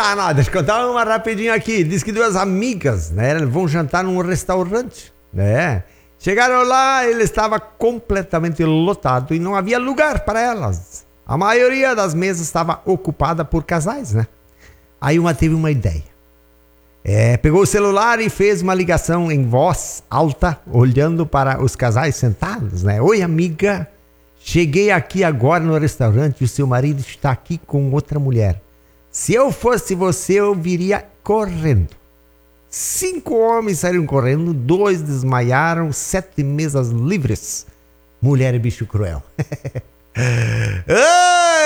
não, deixa eu contar uma rapidinho aqui. Diz que duas amigas, né, vão jantar num restaurante, né? Chegaram lá, ele estava completamente lotado e não havia lugar para elas. A maioria das mesas estava ocupada por casais, né? Aí uma teve uma ideia. Pegou o celular e fez uma ligação em voz alta, olhando para os casais sentados, né? Oi, amiga, cheguei aqui agora no restaurante e o seu marido está aqui com outra mulher. Se eu fosse você, eu viria correndo. 5 homens saíram correndo, 2 desmaiaram, 7 mesas livres. Mulher e bicho cruel.